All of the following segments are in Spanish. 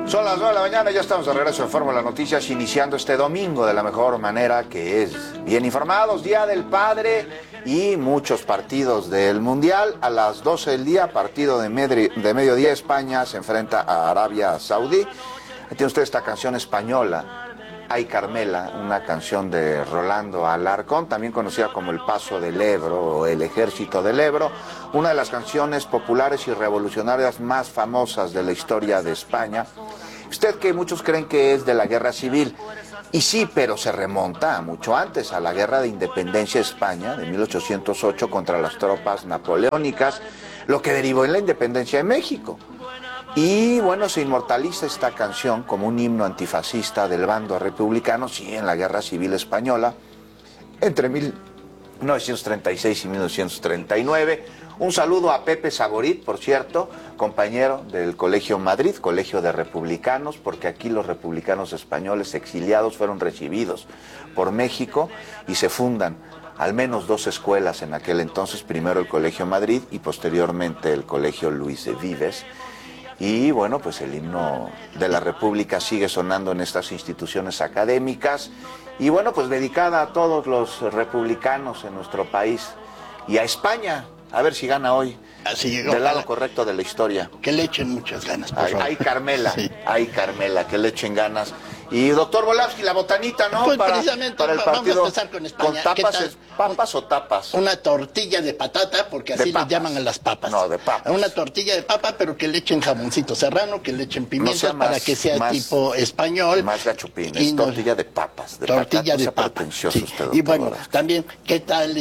Son las 9 de la mañana, ya estamos de regreso en Fórmula Noticias, iniciando este domingo de la mejor manera, que es bien informados, Día del Padre y muchos partidos del Mundial. A las 12 del día, partido de mediodía, España se enfrenta a Arabia Saudí. Ahí tiene usted esta canción española, Ay Carmela, una canción de Rolando Alarcón, también conocida como El Paso del Ebro o El Ejército del Ebro, una de las canciones populares y revolucionarias más famosas de la historia de España. Usted, que muchos creen que es de la Guerra Civil, y sí, pero se remonta mucho antes, a la Guerra de Independencia de España de 1808 contra las tropas napoleónicas, lo que derivó en la independencia de México. Y bueno, se inmortaliza esta canción como un himno antifascista del bando republicano, sí, en la Guerra Civil Española, entre 1936 y 1939. Un saludo a Pepe Saborit, por cierto, compañero del Colegio Madrid, Colegio de Republicanos, porque aquí los republicanos españoles exiliados fueron recibidos por México y se fundan al menos dos escuelas en aquel entonces, primero el Colegio Madrid y posteriormente el Colegio Luis de Vives. Y bueno, pues el himno de la República sigue sonando en estas instituciones académicas. Y bueno, pues dedicada a todos los republicanos en nuestro país y a España. A ver si gana hoy. Así, del lado correcto de la historia. Que le echen muchas ganas, por favor. Ay, Carmela, sí. Ay, Carmela, que le echen ganas. Y doctor Volavsky, la botanita, ¿no? Pues para el partido. Vamos a empezar con España. ¿Con tapas, papas o tapas? Una tortilla de patata, porque así le llaman a las papas. No, de papas. Una tortilla de papa, pero que le echen jamoncito serrano, que le echen pimientos, no para que sea tipo español. Más gachupín, es tortilla de papas. Tortilla de papa. Sí. Usted, y bueno, Volavsky. también, ¿qué tal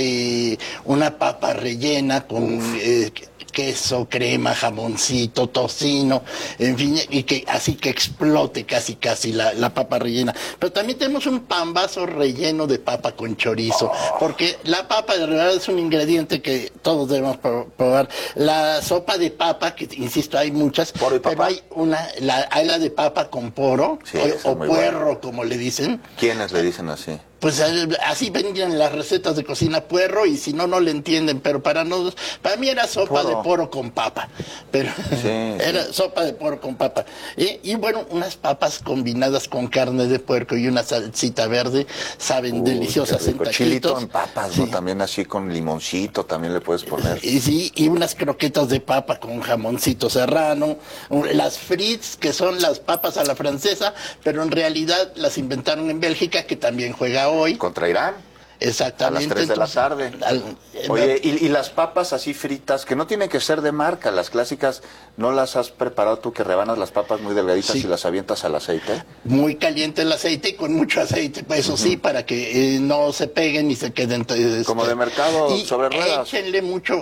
una papa rellena con queso, crema, jamoncito, tocino, en fin, y que así que explote casi la papa rellena? Pero también tenemos un pambazo relleno de papa con chorizo, porque la papa de verdad es un ingrediente que todos debemos probar. La sopa de papa, que insisto, hay muchas, pero hay hay la de papa con poro, sí, o puerro, bueno, como le dicen. ¿Quiénes le dicen así? Pues así vendían las recetas de cocina, puerro, y si no, no le entienden, pero para mí era sopa de poro con papa, pero sí, era sopa de poro con papa. Y bueno, unas papas combinadas con carne de puerco y una salsita verde, saben, deliciosas en taquitos. Chilito en papas, sí, ¿no? También así con limoncito, también le puedes poner. Y unas croquetas de papa con jamoncito serrano, las frites, que son las papas a la francesa, pero en realidad las inventaron en Bélgica, que también juega hoy. Contra Irán. Exactamente. A las 3 de la tarde. Oye, y las papas así fritas, que no tienen que ser de marca, las clásicas, ¿no las has preparado tú, que rebanas las papas muy delgaditas y las avientas al aceite? Muy caliente el aceite y con mucho aceite, pues eso sí, para que no se peguen y se queden. Como de mercado sobre ruedas. Échenle mucho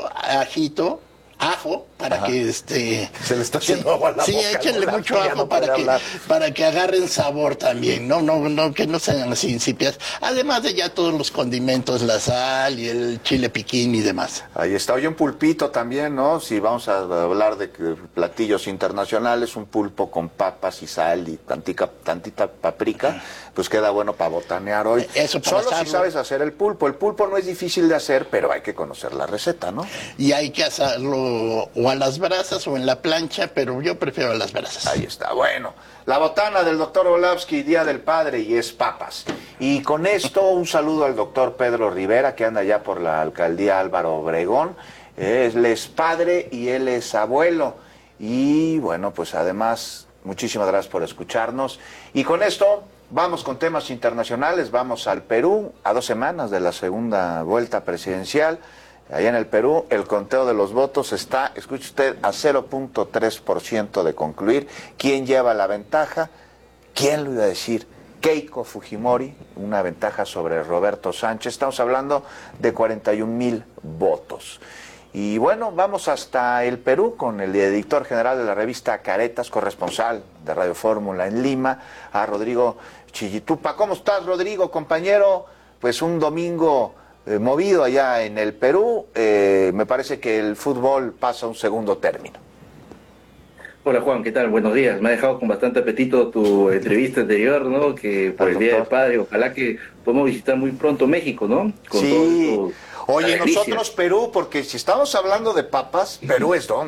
ajo, para que se le está haciendo agua a la boca. Sí, échenle mucho ajo para que agarren sabor también, no que no sean así insípidas. Además de ya todos los condimentos, la sal y el chile piquín y demás. Ahí está. Oye, un pulpito también, ¿no? Si vamos a hablar de platillos internacionales, un pulpo con papas y sal y tantita paprika, pues queda bueno para botanear hoy. Eso para Solo si sabes hacer el pulpo. El pulpo no es difícil de hacer, pero hay que conocer la receta, ¿no? Y hay que hacerlo o a las brasas o en la plancha, pero yo prefiero a las brasas. Ahí está. Bueno, la botana del doctor Volavsky, Día del Padre, y es papas. Y con esto un saludo al doctor Pedro Rivera, que anda ya por la alcaldía Álvaro Obregón. Él es padre y él es abuelo. Y bueno, pues además, muchísimas gracias por escucharnos. Y con esto vamos con temas internacionales. Vamos al Perú, a 2 semanas de la segunda vuelta presidencial. Allá en el Perú, el conteo de los votos está, escuche usted, a 0.3% de concluir. ¿Quién lleva la ventaja? ¿Quién lo iba a decir? Keiko Fujimori, una ventaja sobre Roberto Sánchez. Estamos hablando de 41,000 votos. Y bueno, vamos hasta el Perú con el editor general de la revista Caretas, corresponsal de Radio Fórmula en Lima, a Rodrigo Chillitupa. ¿Cómo estás, Rodrigo, compañero? Pues un domingo movido allá en el Perú. Me parece que el fútbol pasa a un segundo término. Hola Juan, ¿qué tal? Buenos días. Me ha dejado con bastante apetito tu entrevista anterior, ¿no? Que por el Día del Padre, ojalá que podamos visitar muy pronto México, ¿no? Con sí. Oye, nosotros Perú, porque si estamos hablando de papas, Perú es ¿dónde?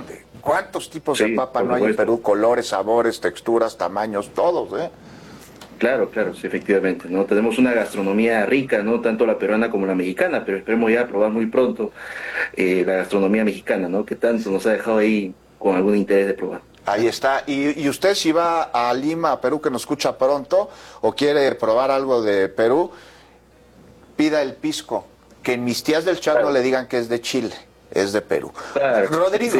¿Cuántos tipos Sí, de papa por no hay en supuesto. Perú? Colores, sabores, texturas, tamaños, todos, ¿eh? Claro, claro, sí, efectivamente, ¿no? Tenemos una gastronomía rica, ¿no? Tanto la peruana como la mexicana, pero esperemos ya probar muy pronto la gastronomía mexicana, ¿no? Que tanto nos ha dejado ahí con algún interés de probar. Ahí está. Y usted si va a Lima, a Perú, que nos escucha pronto, o quiere probar algo de Perú, pida el pisco, que en mis tías del chat no Claro, le digan que es de Chile, es de Perú. claro, Rodrigo, sí,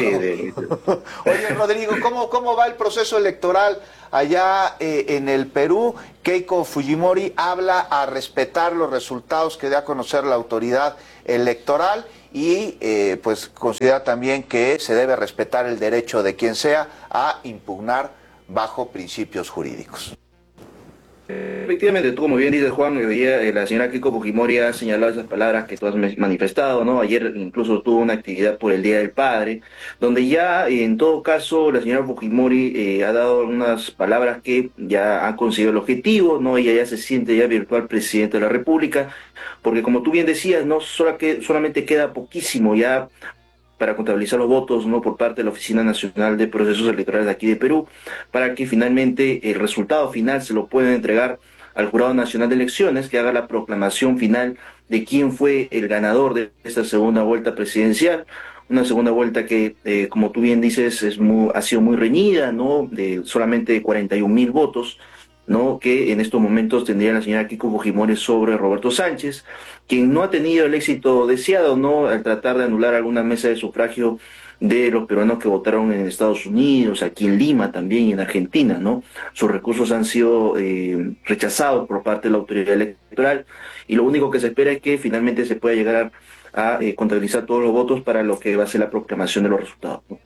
oye Rodrigo, ¿cómo va el proceso electoral allá en el Perú? Keiko Fujimori habla a respetar los resultados que dé a conocer la autoridad electoral y pues considera también que se debe respetar el derecho de quien sea a impugnar bajo principios jurídicos. efectivamente, tú como bien dices, Juan, hoy día, la señora Keiko Fujimori ha señalado esas palabras que tú has manifestado, ¿no? Ayer incluso tuvo una actividad por el Día del Padre, donde ya, en todo caso, la señora Fujimori ha dado unas palabras que ya han conseguido el objetivo, ¿no? Ella ya se siente ya virtual presidente de la República, porque como tú bien decías, no solamente queda poquísimo ya para contabilizar los votos, ¿no? Por parte de la Oficina Nacional de Procesos Electorales de aquí de Perú, para que finalmente el resultado final se lo puedan entregar al Jurado Nacional de Elecciones, que haga la proclamación final de quién fue el ganador de esta segunda vuelta presidencial. Una segunda vuelta que, como tú bien dices, ha sido muy reñida, ¿no? De solamente 41.000 votos, ¿no? Que en estos momentos tendría la señora Keiko Fujimori sobre Roberto Sánchez, quien no ha tenido el éxito deseado, ¿no? Al tratar de anular alguna mesa de sufragio de los peruanos que votaron en Estados Unidos, aquí en Lima también y en Argentina, ¿no? Sus recursos han sido rechazados por parte de la autoridad electoral y lo único que se espera es que finalmente se pueda llegar a contabilizar todos los votos para lo que va a ser la proclamación de los resultados, ¿no?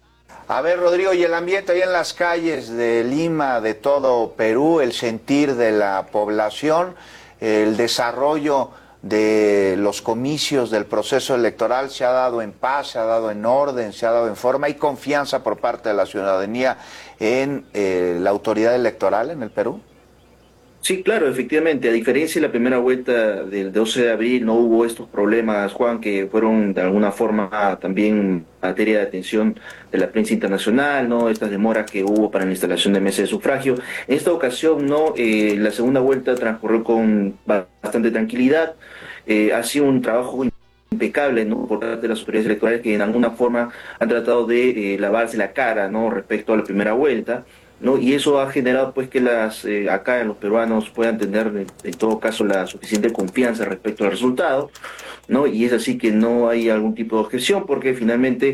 A ver, Rodrigo, y el ambiente ahí en las calles de Lima, de todo Perú, el sentir de la población, el desarrollo de los comicios del proceso electoral se ha dado en paz, se ha dado en orden, se ha dado en forma. ¿Hay confianza por parte de la ciudadanía en la autoridad electoral en el Perú? Sí, claro, efectivamente. A diferencia de la primera vuelta del 12 de abril, no hubo estos problemas, Juan, que fueron de alguna forma también materia de atención de la prensa internacional, ¿no? Estas demoras que hubo para la instalación de mesas de sufragio. En esta ocasión, no, la segunda vuelta transcurrió con bastante tranquilidad. Ha sido un trabajo impecable, ¿no? Por parte de las autoridades electorales que en alguna forma han tratado de lavarse la cara, ¿no? Respecto a la primera vuelta, ¿no? Y eso ha generado pues que acá los peruanos puedan tener en todo caso la suficiente confianza respecto al resultado, ¿no? Y es así que no hay algún tipo de objeción porque finalmente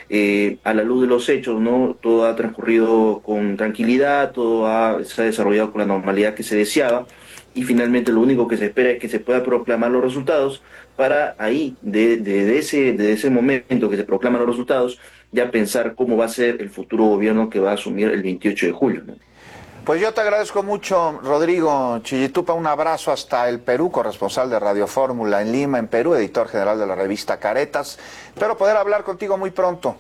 a la luz de los hechos, ¿no? Todo ha transcurrido con tranquilidad, se ha desarrollado con la normalidad que se deseaba y finalmente lo único que se espera es que se pueda proclamar los resultados para ahí, de ese momento que se proclaman los resultados, ya pensar cómo va a ser el futuro gobierno que va a asumir el 28 de julio, ¿no? Pues yo te agradezco mucho, Rodrigo Chillitupa, un abrazo hasta el Perú, corresponsal de Radio Fórmula en Lima, en Perú, editor general de la revista Caretas. Espero poder hablar contigo muy pronto.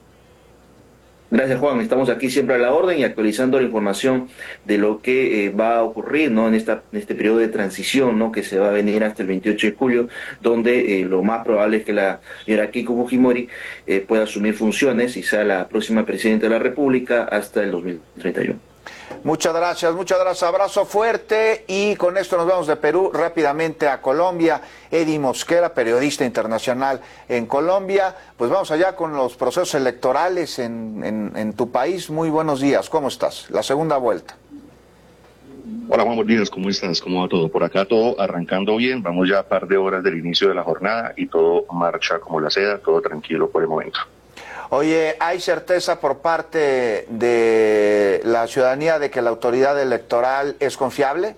Gracias, Juan. Estamos aquí siempre a la orden y actualizando la información de lo que va a ocurrir, ¿no? En este periodo de transición, ¿no? Que se va a venir hasta el 28 de julio, donde lo más probable es que la señora Keiko Fujimori pueda asumir funciones y sea la próxima presidenta de la República hasta el 2031. Muchas gracias, abrazo fuerte y con esto nos vamos de Perú rápidamente a Colombia. Eddie Mosquera, periodista internacional en Colombia, pues vamos allá con los procesos electorales en tu país. Muy buenos días, ¿cómo estás? La segunda vuelta. Hola Juan, buenos días, ¿cómo estás? ¿Cómo va todo? Por acá todo arrancando bien, vamos ya a par de horas del inicio de la jornada y todo marcha como la seda, todo tranquilo por el momento. Oye, ¿hay certeza por parte de la ciudadanía de que la autoridad electoral es confiable?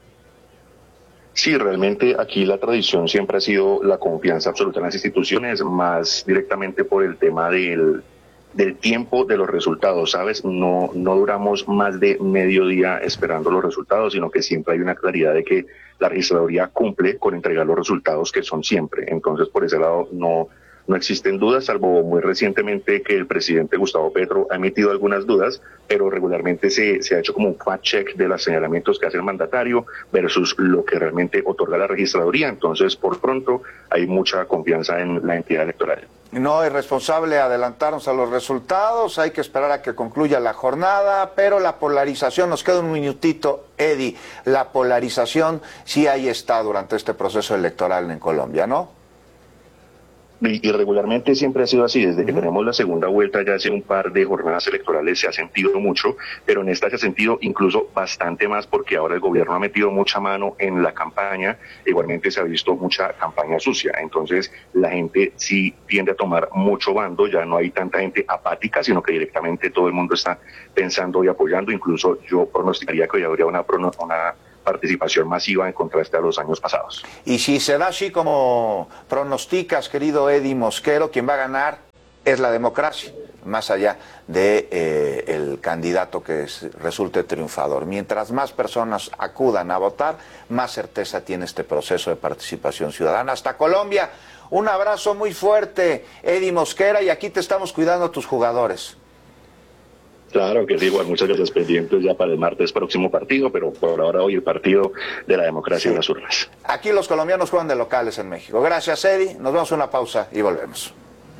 Sí, realmente aquí la tradición siempre ha sido la confianza absoluta en las instituciones, más directamente por el tema del tiempo de los resultados, ¿sabes? No duramos más de medio día esperando los resultados, sino que siempre hay una claridad de que la registraduría cumple con entregar los resultados que son siempre. Entonces, por ese lado, no no existen dudas, salvo muy recientemente que el presidente Gustavo Petro ha emitido algunas dudas, pero regularmente se ha hecho como un fact-check de los señalamientos que hace el mandatario versus lo que realmente otorga la registraduría. Entonces, por pronto, hay mucha confianza en la entidad electoral. No es responsable adelantarnos a los resultados, hay que esperar a que concluya la jornada, pero la polarización, nos queda un minutito, Eddie, la polarización sí ahí está durante este proceso electoral en Colombia, ¿no? Y regularmente siempre ha sido así, desde que tenemos la segunda vuelta ya hace un par de jornadas electorales se ha sentido mucho, pero en esta se ha sentido incluso bastante más porque ahora el gobierno ha metido mucha mano en la campaña, igualmente se ha visto mucha campaña sucia, entonces la gente sí tiende a tomar mucho bando, ya no hay tanta gente apática, sino que directamente todo el mundo está pensando y apoyando, incluso yo pronosticaría que hoy habría una participación masiva en contraste a los años pasados. Y si se da así como pronosticas, querido Eddie Mosquero, quien va a ganar es la democracia, más allá de el candidato que resulte triunfador. Mientras más personas acudan a votar, más certeza tiene este proceso de participación ciudadana. Hasta Colombia, un abrazo muy fuerte, Eddie Mosquera, y aquí te estamos cuidando a tus jugadores. Claro que sí, igual muchas gracias, pendientes ya para el martes próximo partido, pero por ahora hoy el partido de la democracia en las urnas. Aquí los colombianos juegan de locales en México. Gracias, Eddie. Nos vamos a una pausa y volvemos.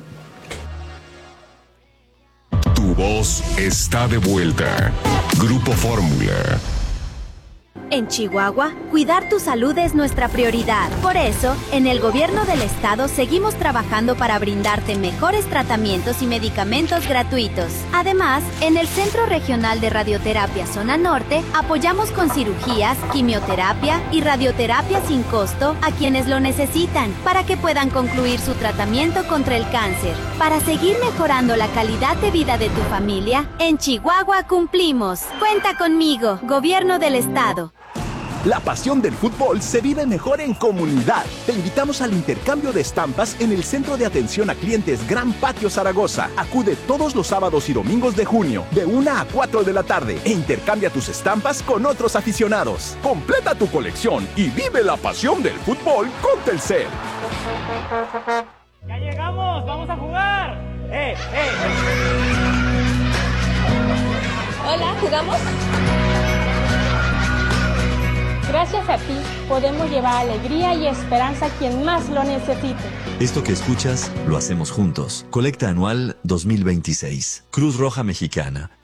Tu voz está de vuelta. Grupo Fórmula. En Chihuahua, cuidar tu salud es nuestra prioridad. Por eso, en el gobierno del estado seguimos trabajando para brindarte mejores tratamientos y medicamentos gratuitos. Además, en el Centro Regional de Radioterapia Zona Norte, apoyamos con cirugías, quimioterapia y radioterapia sin costo a quienes lo necesitan para que puedan concluir su tratamiento contra el cáncer. Para seguir mejorando la calidad de vida de tu familia, en Chihuahua cumplimos. Cuenta conmigo, Gobierno del Estado. La pasión del fútbol se vive mejor en comunidad. Te invitamos al intercambio de estampas en el Centro de Atención a Clientes Gran Patio Zaragoza. Acude todos los sábados y domingos de junio, de 1 a 4 de la tarde, e intercambia tus estampas con otros aficionados. Completa tu colección y vive la pasión del fútbol con Telcel. ¡Ya llegamos! ¡Vamos a jugar! Hola, ¿jugamos? Gracias a ti, podemos llevar alegría y esperanza a quien más lo necesite. Esto que escuchas, lo hacemos juntos. Colecta anual 2026. Cruz Roja Mexicana.